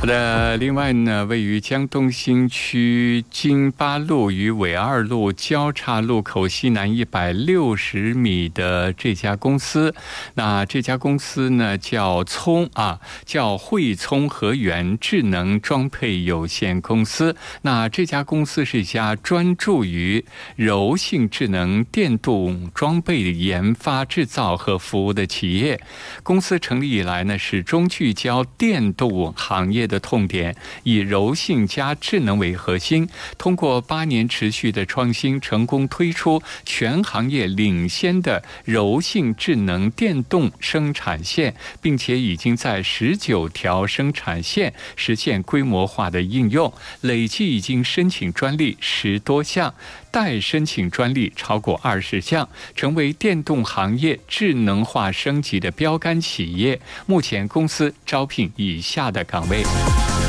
好的，另外呢，位于江东新区金巴路与纬二路交叉路口西南160米的这家公司，那这家公司呢叫汇聪和源智能装配有限公司。那这家公司是一家专注于柔性智能电动装备的研发、制造和服务的企业。公司成立以来呢，始终聚焦电动行业的痛点，以柔性加智能为核心，通过8年持续的创新，成功推出全行业领先的柔性智能电动生产线，并且已经在19条生产线实现规模化的应用，累计已经申请专利10多项，待申请专利超过20项，成为电动行业智能化升级的标杆企业。目前公司招聘以下的岗位。